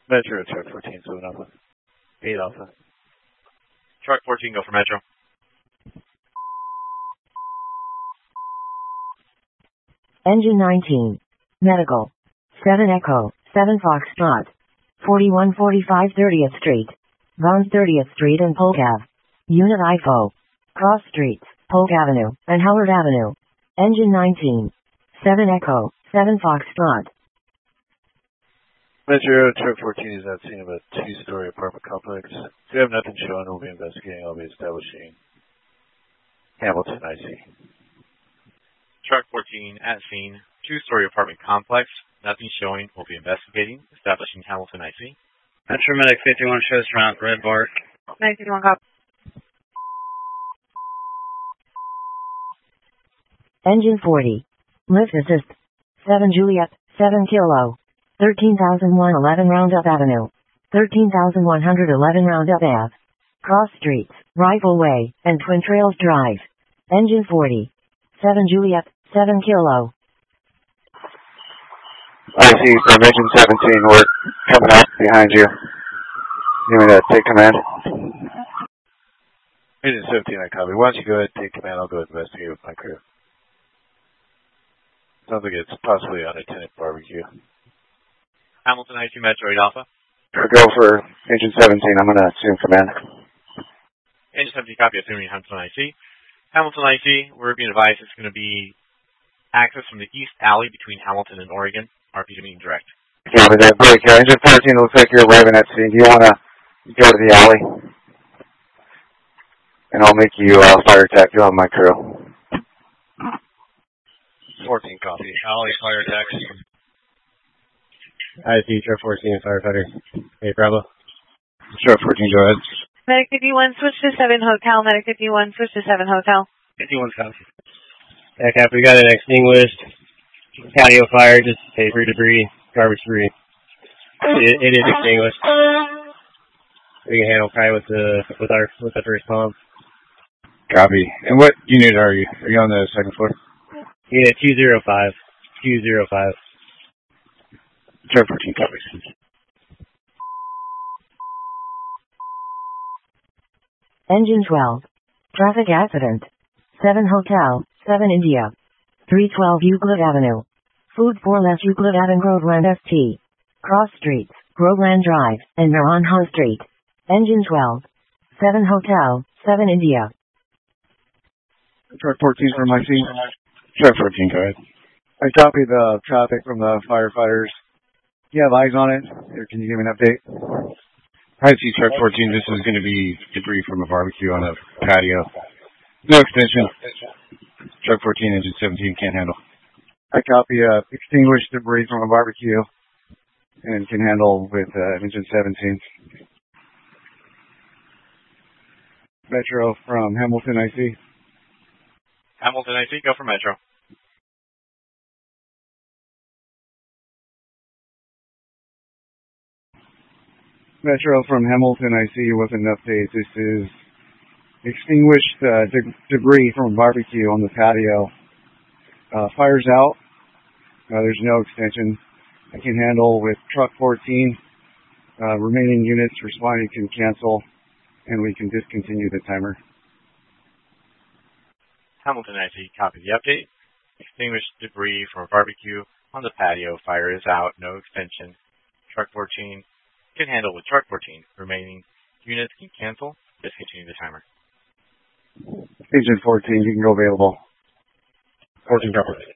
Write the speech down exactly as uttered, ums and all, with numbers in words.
Metro, truck fourteen, seven Alpha. eight Alpha. Truck fourteen, go for Metro. Engine nineteen. Medical. seven Echo, seven Foxtrot. forty-one forty-five thirtieth Street. Vons thirtieth Street and Polk Ave. Unit I F O. Cross Streets, Polk Avenue, and Howard Avenue. Engine nineteen. seven Echo, seven Foxtrot. Metro, truck fourteen is at scene of a two-story apartment complex. If you have nothing showing, we'll be investigating. I'll be establishing Hamilton, I C. Truck fourteen at scene, two-story apartment complex. Nothing showing. We'll be investigating. Establishing Hamilton, I C. Metro Medic fifty-one shows around Red Bark. Medic fifty-one, copy. Engine forty. Lift assist. seven Juliet, seven Kilo. thirteen thousand one hundred eleven Roundup Avenue. thirteen thousand one hundred eleven Roundup Ave. Cross Streets, Rifle Way, and Twin Trails Drive. Engine forty. seven Juliet, seven Kilo. I C from Engine seventeen, we're coming up behind you. You want me to take command? Engine seventeen, I copy. Why don't you go ahead and take command? I'll go investigate with my crew. Sounds like it's possibly unattended barbecue. Hamilton, I C, Metro, eight Alpha. Go for Engine seventeen, I'm going to assume command. Engine seventeen, copy, assuming Hamilton, I C. Hamilton, I C, we're being advised it's going to be access from the east alley between Hamilton and Oregon. R P to meeting direct. Copy that. Break. Uh, Engine fourteen, looks like you're arriving at scene. Do you want to go to the alley? And I'll make you uh, fire attack. You'll have my crew. fourteen, copy. Alley, fire attack. I C, truck fourteen, firefighter. Hey, Bravo. Truck fourteen, go ahead. Medic fifty-one, switch to seven Hotel. Medic fifty-one, switch to seven Hotel. fifty-one copy. Yeah, Cap, we got it extinguished. Patio fire, just paper debris, garbage debris. It, it is extinguished. We can handle probably with the with our with the first pump. Copy. And what unit are you? Are you on the second floor? Unit two zero five. two zero five. Truck fourteen, copy. Engine twelve. Traffic accident. seven Hotel, seven India. three twelve Euclid Avenue. Food for Less Euclid Avenue, Groveland S T. Cross Streets, Groveland Drive, and Naranjo Street. Engine twelve. seven Hotel, seven India. Truck fourteen from I C. Truck fourteen, go ahead. I copy the traffic from the firefighters. Do you have eyes on it, or can you give me an update? I C, truck fourteen, this is going to be debris from a barbecue on a patio. No extension. Truck fourteen, Engine seventeen, can't handle. I copy uh, extinguished debris from a barbecue and can handle with uh, Engine seventeen. Metro from Hamilton, I C. Hamilton, I C, go for Metro. Metro from Hamilton, I C with an update. This is extinguished uh, de debris from a barbecue on the patio. Uh, fire's out. Uh, there's no extension. I can handle with truck fourteen. Uh, remaining units responding can cancel, and we can discontinue the timer. Hamilton, I C, copy the update. Extinguished debris from a barbecue on the patio. Fire is out. No extension. Truck fourteen can handle with truck fourteen. Remaining units can cancel. Discontinue the timer. Engine fourteen, you can go available. fourteen, copy.